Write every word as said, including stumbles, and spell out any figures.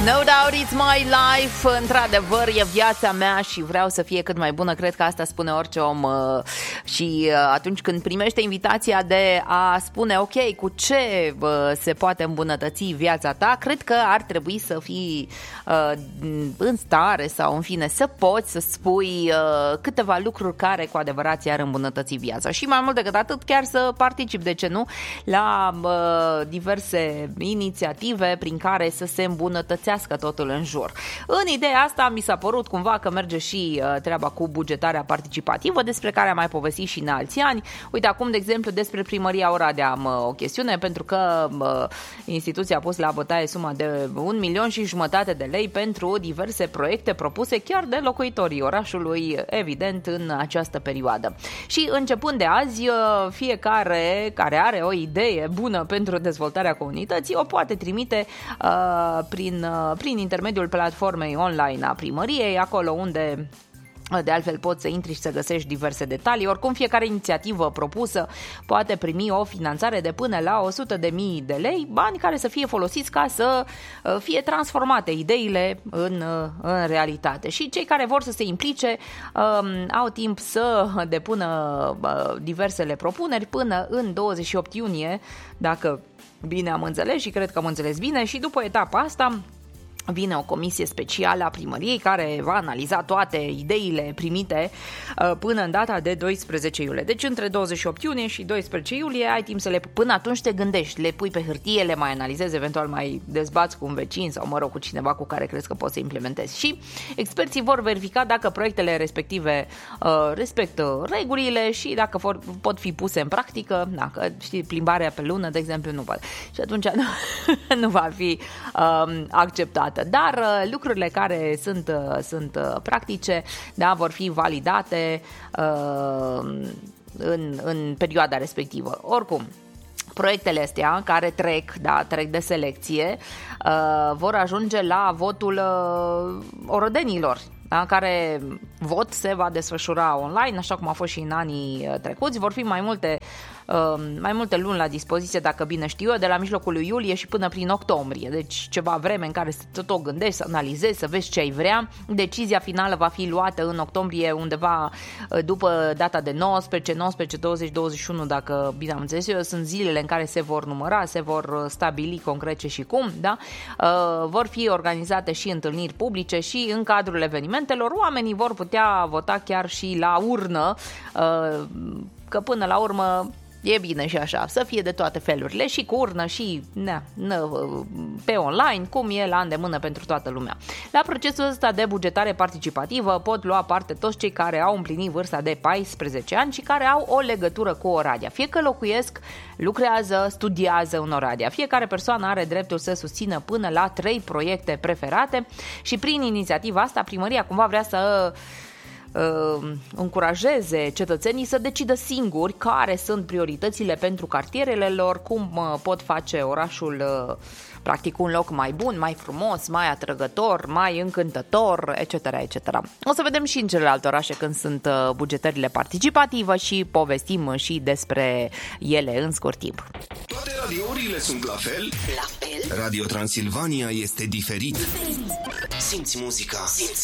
No doubt it's my life. Într-adevăr e viața mea și vreau să fie cât mai bună. Cred că asta spune orice om. Și atunci când primește invitația de a spune ok, cu ce se poate îmbunătăți viața ta, cred că ar trebui să fii în stare sau în fine să poți să spui câteva lucruri care cu adevărat ți-ar îmbunătăți viața. Și mai mult decât atât, chiar să participi, de ce nu, la diverse inițiative prin care să se îmbunătățească totul în jur. În ideea asta mi s-a părut cumva că merge și uh, treaba cu bugetarea participativă, despre care am mai povestit și în alți ani. Uite, acum, de exemplu, despre Primăria Oradea am uh, o chestiune, pentru că uh, instituția a pus la bătaie suma de un milion și jumătate de lei pentru diverse proiecte propuse chiar de locuitorii orașului, evident, în această perioadă. Și începând de azi, uh, fiecare care are o idee bună pentru dezvoltarea comunității o poate trimite uh, prin uh, prin intermediul platformei online a primăriei, acolo unde de altfel poți să intri și să găsești diverse detalii. Oricum, fiecare inițiativă propusă poate primi o finanțare de până la o sută de mii de lei, bani care să fie folosiți ca să fie transformate ideile în, în realitate. Și cei care vor să se implice um, au timp să depună uh, diversele propuneri până în douăzeci și opt iunie, dacă bine am înțeles, și cred că am înțeles bine, și după etapa asta vine o comisie specială a primăriei care va analiza toate ideile primite uh, până în data de doisprezece iulie. Deci între douăzeci și opt iunie și doisprezece iulie ai timp să le... Până atunci te gândești, le pui pe hârtie, le mai analizezi, eventual mai dezbați cu un vecin sau, mă rog, cu cineva cu care crezi că poți să implementezi. Și experții vor verifica dacă proiectele respective uh, respectă regulile și dacă vor, pot fi puse în practică. Dacă, știi, plimbarea pe lună, de exemplu, nu poate. Și atunci nu, nu va fi uh, acceptat. Dar lucrurile care sunt, sunt practice, da, vor fi validate uh, în, în perioada respectivă. Oricum, proiectele astea care trec, da, trec de selecție, uh, vor ajunge la votul uh, orodenilor, da, care vot se va desfășura online, așa cum a fost și în anii trecuți. Vor fi mai multe mai multe luni la dispoziție, dacă bine știu eu, de la mijlocul lui iulie și până prin octombrie. Deci ceva vreme în care să tot o gândești, să analizezi, să vezi ce ai vrea. Decizia finală va fi luată în octombrie, undeva după data de nouăsprezece, nouăsprezece, douăzeci, douăzeci și unu, dacă bine am înțeles eu. Sunt zilele în care se vor număra, se vor stabili concret ce și cum, da? Vor fi organizate și întâlniri publice și în cadrul evenimentelor oamenii vor putea vota chiar și la urnă, că până la urmă e bine și așa, să fie de toate felurile, și cu urnă și na, na, pe online, cum e la îndemână pentru toată lumea. La procesul ăsta de bugetare participativă pot lua parte toți cei care au împlinit vârsta de paisprezece ani și care au o legătură cu Oradea. Fie că locuiesc, lucrează, studiază în Oradea. Fiecare persoană are dreptul să susțină până la trei proiecte preferate și prin inițiativa asta primăria cumva vrea să Uh, încurajeze cetățenii să decidă singuri care sunt prioritățile pentru cartierele lor, cum uh, pot face orașul uh, practic un loc mai bun, mai frumos, mai atrăgător, mai încântător, et cetera, et cetera. O să vedem și în celelalte orașe când sunt uh, bugetările participative și povestim și despre ele în scurt timp. Toate radiourile sunt la fel? La fel? Radio Transilvania este diferit. Simți muzica. Simți